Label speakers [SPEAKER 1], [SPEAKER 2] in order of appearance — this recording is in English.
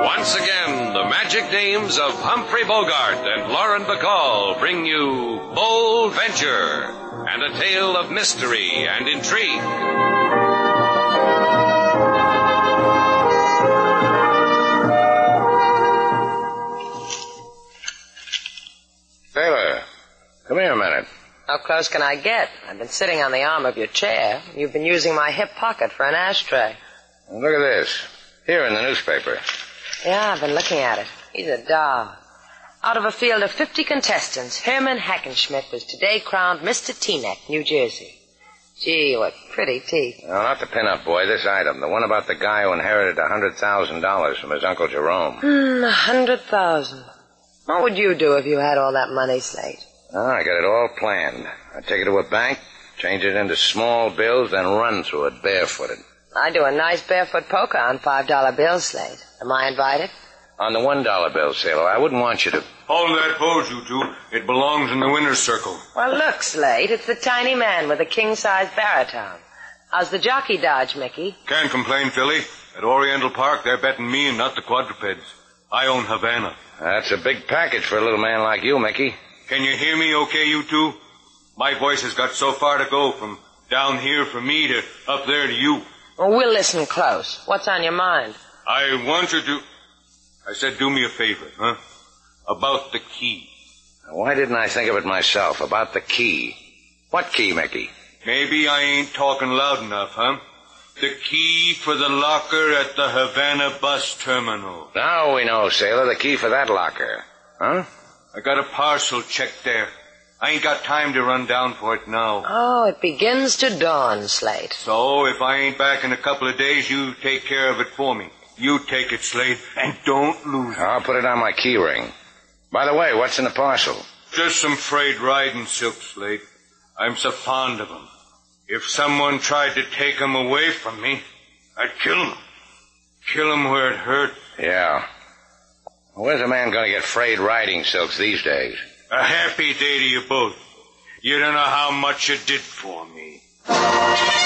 [SPEAKER 1] Once again, the magic names of Humphrey Bogart and Lauren Bacall bring you Bold Venture and a tale of mystery and intrigue.
[SPEAKER 2] Sailor, come here a minute.
[SPEAKER 3] How close can I get? I've been sitting on the arm of your chair. You've been using my hip pocket for an ashtray.
[SPEAKER 2] Look at this. Here in the newspaper.
[SPEAKER 3] Yeah, I've been looking at it. He's a doll. Out of a field of 50 contestants, Herman Hackenschmidt was today crowned Mr. Teaneck, New Jersey. Gee, what pretty teeth.
[SPEAKER 2] No, not the pin-up boy, this item. The one about the guy who inherited $100,000 from his Uncle Jerome.
[SPEAKER 3] 100,000. What would you do if you had all that money, Slate?
[SPEAKER 2] Oh, I got it all planned. I'd take it to a bank, change it into small bills, then run through it barefooted.
[SPEAKER 3] I'd do a nice barefoot polka on $5 bills, Slate. Am I invited?
[SPEAKER 2] On the $1 bill, Sailor, I wouldn't want you to...
[SPEAKER 4] Hold that pose, you two. It belongs in the winner's circle.
[SPEAKER 3] Well, look, Slate, it's the tiny man with a king-size baritone. How's the jockey dodge, Mickey?
[SPEAKER 4] Can't complain, Philly. At Oriental Park, they're betting me and not the quadrupeds. I own Havana.
[SPEAKER 2] That's a big package for a little man like you, Mickey.
[SPEAKER 4] Can you hear me okay, you two? My voice has got so far to go from down here for me to up there to you.
[SPEAKER 3] Well, we'll listen close. What's on your mind?
[SPEAKER 4] I want you to... I said do me a favor, huh? About the key.
[SPEAKER 2] Why didn't I think of it myself? About the key. What key, Mickey?
[SPEAKER 4] Maybe I ain't talking loud enough, huh? The key for the locker at the Havana bus terminal.
[SPEAKER 2] Now we know, Sailor, the key for that locker. Huh?
[SPEAKER 4] I got a parcel check there. I ain't got time to run down for it now.
[SPEAKER 3] Oh, it begins to dawn, Slate.
[SPEAKER 4] So, if I ain't back in a couple of days, you take care of it for me. You take it, Slade, and don't lose it.
[SPEAKER 2] I'll put it on my key ring. By the way, what's in the parcel?
[SPEAKER 4] Just some frayed riding silk, Slade. I'm so fond of 'em. If someone tried to take 'em away from me, I'd kill 'em. Kill 'em where it hurt.
[SPEAKER 2] Yeah. Where's a man going to get frayed riding silks these days?
[SPEAKER 4] A happy day to you both. You don't know how much you did for me.